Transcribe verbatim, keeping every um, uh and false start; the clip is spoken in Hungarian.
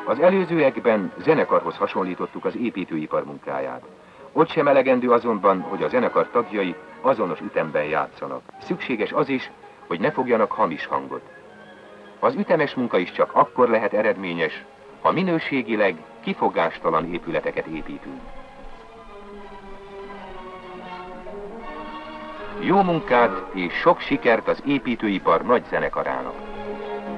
Az előzőekben zenekarhoz hasonlítottuk az építőipar munkáját. Ott sem elegendő azonban, hogy a zenekar tagjai azonos ütemben játszanak. Szükséges az is, hogy ne fogjanak hamis hangot. Az ütemes munka is csak akkor lehet eredményes, ha minőségileg kifogástalan épületeket építünk. Jó munkát és sok sikert az építőipar nagy zenekarának!